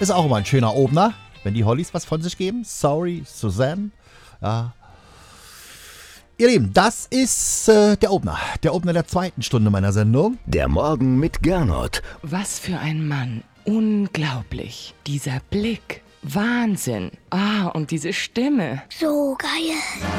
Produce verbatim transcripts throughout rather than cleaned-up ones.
Ist auch immer ein schöner Opener, wenn die Hollies was von sich geben. Sorry, Suzanne. Ja. Ihr Lieben, das ist äh, der Opener. Der Opener der zweiten Stunde meiner Sendung. Der Morgen mit Gernot. Was für ein Mann. Unglaublich. Dieser Blick. Wahnsinn. Ah, und diese Stimme. So geil.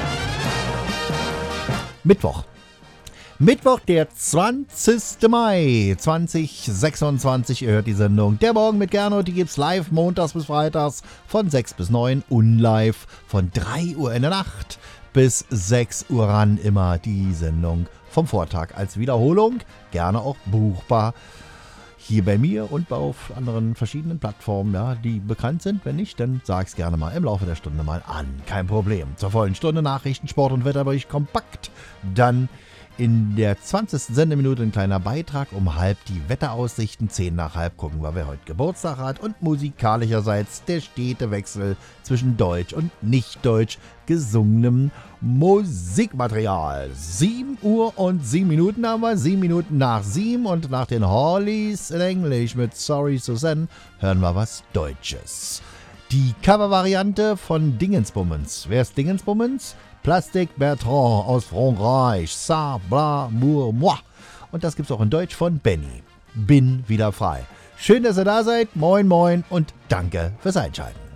Mittwoch. Mittwoch, der zwanzigster Mai zweitausendsechsundzwanzig. Ihr hört die Sendung Der Morgen mit Gernot. Die gibt's live montags bis freitags von sechs bis neun und live von drei Uhr in der Nacht bis sechs Uhr ran. Immer die Sendung vom Vortag als Wiederholung. Gerne auch buchbar. Hier bei mir und auf anderen verschiedenen Plattformen, ja, die bekannt sind. Wenn nicht, dann sag's gerne mal im Laufe der Stunde mal an. Kein Problem. Zur vollen Stunde Nachrichten, Sport und Wetter bei euch kompakt. Dann in der zwanzigsten Sendeminute ein kleiner Beitrag um halb die Wetteraussichten. Zehn nach halb gucken wir, wer heute Geburtstag hat. Und musikalischerseits der stete Wechsel zwischen Deutsch und Nicht-Deutsch gesungenem Musikmaterial. sieben Uhr und sieben Minuten haben wir. sieben Minuten nach sieben. Und nach den Hollies in Englisch mit Sorry Suzanne hören wir was Deutsches. Die Covervariante von Dingensbummens. Wer ist Dingensbummens? Plastic Bertrand aus Frankreich. Ça, bla, mour, moi. Und das gibt's auch in Deutsch von Benny. Bin wieder frei. Schön, dass ihr da seid. Moin, moin und danke fürs Einschalten.